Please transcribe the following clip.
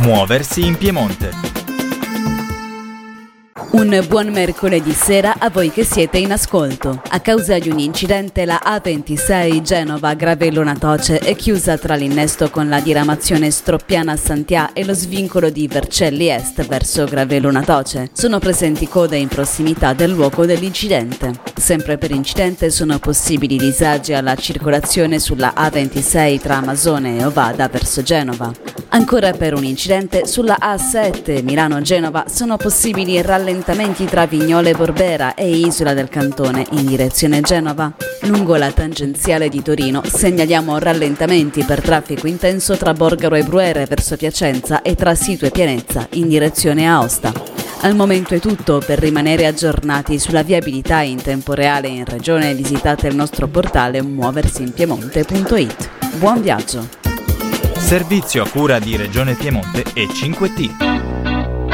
Muoversi in Piemonte. Un buon mercoledì sera a voi che siete in ascolto. A causa di un incidente la A26 Genova-Gravello-Natoce è chiusa tra l'innesto con la diramazione Stroppiana-Santià e lo svincolo di Vercelli Est verso Gravello-Natoce. Sono presenti code in prossimità del luogo dell'incidente. Sempre per incidente sono possibili disagi alla circolazione sulla A26 tra Masone e Ovada verso Genova. Ancora per un incidente sulla A7 Milano-Genova sono possibili rallentamenti tra Vignole Borbera e Isola del Cantone in direzione Genova. Lungo la tangenziale di Torino segnaliamo rallentamenti per traffico intenso tra Borgaro e Bruere verso Piacenza e tra Sito e Pianezza in direzione Aosta. Al momento è tutto. Per rimanere aggiornati sulla viabilità in tempo reale in regione visitate il nostro portale muoversinpiemonte.it. Buon viaggio! Servizio a cura di Regione Piemonte e 5T.